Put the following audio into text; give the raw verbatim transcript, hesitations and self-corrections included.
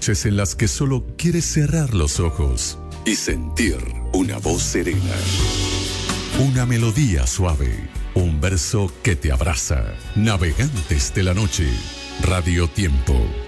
noches en las que solo quieres cerrar los ojos y sentir una voz serena, una melodía suave, un verso que te abraza. Navegantes de la noche, Radio Tiempo.